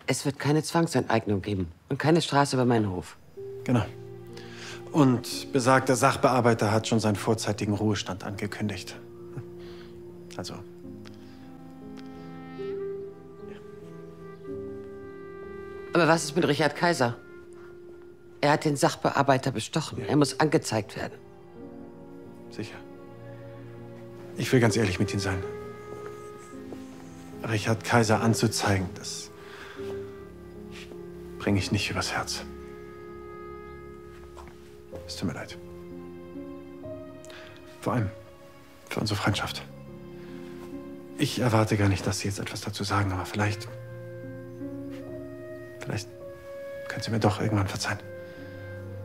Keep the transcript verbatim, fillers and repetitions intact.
Es wird keine Zwangsenteignung geben und keine Straße über meinen Hof. Genau. Und besagter Sachbearbeiter hat schon seinen vorzeitigen Ruhestand angekündigt. Also... Aber was ist mit Richard Kaiser? Er hat den Sachbearbeiter bestochen. Er muss angezeigt werden. Sicher. Ich will ganz ehrlich mit Ihnen sein. Richard Kaiser anzuzeigen, das bringe ich nicht übers Herz. Es tut mir leid. Vor allem für unsere Freundschaft. Ich erwarte gar nicht, dass Sie jetzt etwas dazu sagen, aber vielleicht... Vielleicht können Sie mir doch irgendwann verzeihen.